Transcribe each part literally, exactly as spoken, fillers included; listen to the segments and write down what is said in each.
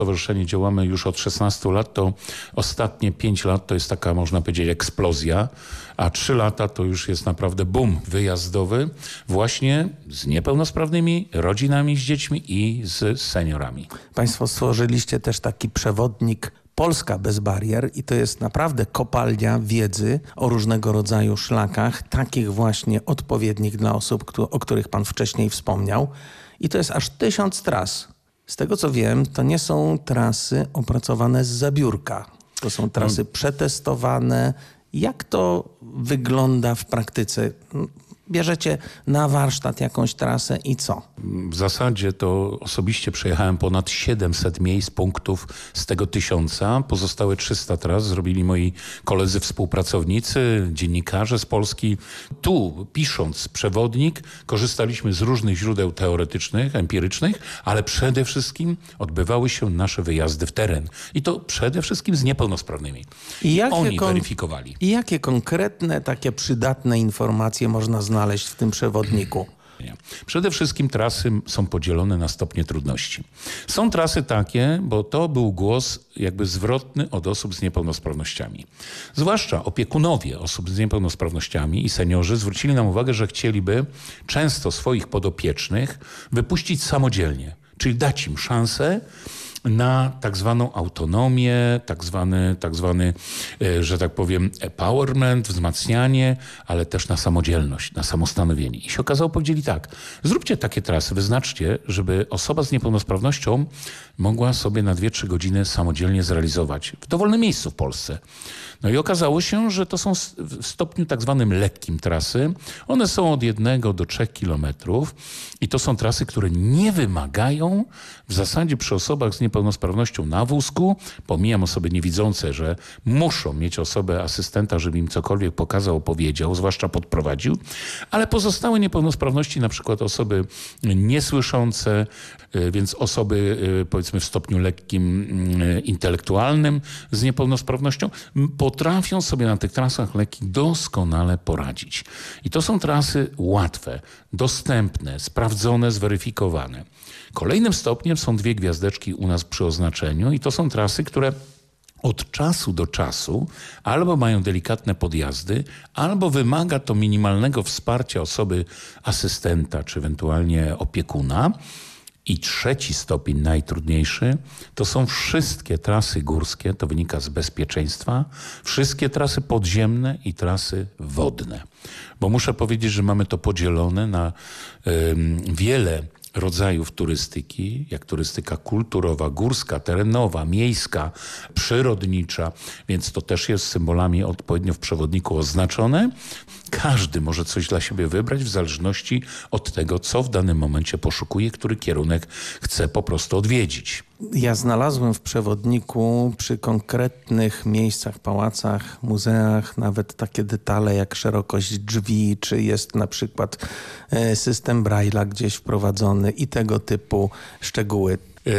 Stowarzyszenie działamy już od szesnastu lat, to ostatnie pięć lat to jest taka, można powiedzieć, eksplozja, a trzy lata to już jest naprawdę boom wyjazdowy właśnie z niepełnosprawnymi rodzinami, z dziećmi i z seniorami. Państwo stworzyliście też taki przewodnik Polska bez barier i to jest naprawdę kopalnia wiedzy o różnego rodzaju szlakach, takich właśnie odpowiednich dla osób, o których pan wcześniej wspomniał. I to jest aż tysiąc tras. Z tego co wiem, to nie są trasy opracowane z zabiórka. To są trasy przetestowane. Jak to wygląda w praktyce? Bierzecie na warsztat jakąś trasę i co? W zasadzie to osobiście przejechałem ponad siedemset miejsc, punktów z tego tysiąca. Pozostałe trzysta tras zrobili moi koledzy współpracownicy, dziennikarze z Polski. Tu, pisząc przewodnik, korzystaliśmy z różnych źródeł teoretycznych, empirycznych, ale przede wszystkim odbywały się nasze wyjazdy w teren. I to przede wszystkim z niepełnosprawnymi. I jakie Oni kon- weryfikowali. I jakie konkretne, takie przydatne informacje można znaleźć w tym przewodniku? Przede wszystkim trasy są podzielone na stopnie trudności. Są trasy takie, bo to był głos jakby zwrotny od osób z niepełnosprawnościami. Zwłaszcza opiekunowie osób z niepełnosprawnościami i seniorzy zwrócili nam uwagę, że chcieliby często swoich podopiecznych wypuścić samodzielnie, czyli dać im szansę na tak zwaną autonomię, tak zwany, tak zwany, że tak powiem, empowerment, wzmacnianie, ale też na samodzielność, na samostanowienie. I się okazało, powiedzieli tak, zróbcie takie trasy, wyznaczcie, żeby osoba z niepełnosprawnością mogła sobie na dwie trzy godziny samodzielnie zrealizować w dowolnym miejscu w Polsce. No i okazało się, że to są w stopniu tak zwanym lekkim trasy. One są od jednego do trzech kilometrów i to są trasy, które nie wymagają w zasadzie przy osobach z niepełnosprawnością na wózku, pomijam osoby niewidzące, że muszą mieć osobę asystenta, żeby im cokolwiek pokazał, powiedział, zwłaszcza podprowadził, ale pozostałe niepełnosprawności, na przykład osoby niesłyszące, więc osoby powiedzmy w stopniu lekkim intelektualnym z niepełnosprawnością, potrafią sobie na tych trasach lekkich doskonale poradzić. I to są trasy łatwe, dostępne, sprawdzone, zweryfikowane. Kolejnym stopniem są dwie gwiazdeczki u nas przy oznaczeniu i to są trasy, które od czasu do czasu albo mają delikatne podjazdy, albo wymaga to minimalnego wsparcia osoby asystenta czy ewentualnie opiekuna. I trzeci stopień, najtrudniejszy, to są wszystkie trasy górskie, to wynika z bezpieczeństwa, wszystkie trasy podziemne i trasy wodne. Bo muszę powiedzieć, że mamy to podzielone na y, wiele rodzajów turystyki, jak turystyka kulturowa, górska, terenowa, miejska, przyrodnicza, więc to też jest symbolami odpowiednio w przewodniku oznaczone. Każdy może coś dla siebie wybrać w zależności od tego, co w danym momencie poszukuje, który kierunek chce po prostu odwiedzić. Ja znalazłem w przewodniku przy konkretnych miejscach, pałacach, muzeach nawet takie detale jak szerokość drzwi, czy jest na przykład system Braille'a gdzieś wprowadzony i tego typu szczegóły.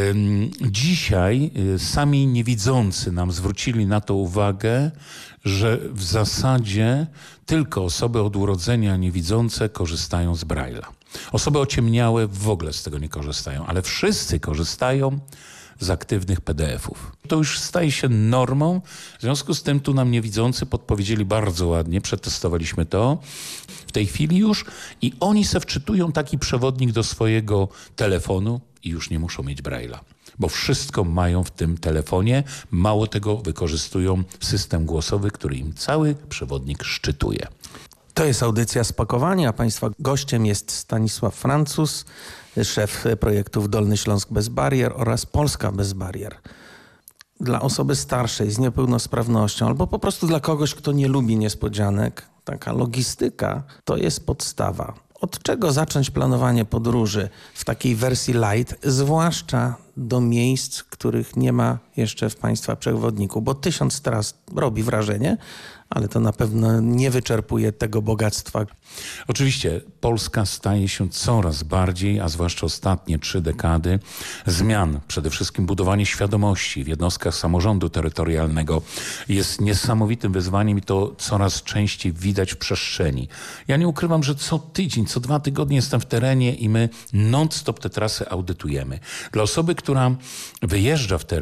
Dzisiaj sami niewidzący nam zwrócili na to uwagę, że w zasadzie tylko osoby od urodzenia niewidzące korzystają z Braille'a. Osoby ociemniałe w ogóle z tego nie korzystają, ale wszyscy korzystają z aktywnych P D F-ów. To już staje się normą, w związku z tym tu nam niewidzący podpowiedzieli bardzo ładnie, przetestowaliśmy to w tej chwili już i oni se wczytują taki przewodnik do swojego telefonu i już nie muszą mieć Braille'a, bo wszystko mają w tym telefonie, mało tego wykorzystują system głosowy, który im cały przewodnik szczytuje. To jest audycja Spakowanie, a Państwa gościem jest Stanisław Francuz, szef projektów Dolny Śląsk bez barier oraz Polska bez barier. Dla osoby starszej z niepełnosprawnością albo po prostu dla kogoś, kto nie lubi niespodzianek, taka logistyka to jest podstawa. Od czego zacząć planowanie podróży w takiej wersji light, zwłaszcza do miejsc, których nie ma jeszcze w Państwa przewodniku? Bo tysiąc tras robi wrażenie, ale to na pewno nie wyczerpuje tego bogactwa. Oczywiście Polska staje się coraz bardziej, a zwłaszcza ostatnie trzy dekady, zmian. Przede wszystkim budowanie świadomości w jednostkach samorządu terytorialnego jest niesamowitym wyzwaniem i to coraz częściej widać w przestrzeni. Ja nie ukrywam, że co tydzień, co dwa tygodnie jestem w terenie i my non-stop te trasy audytujemy. Dla osoby, która wyjeżdża w te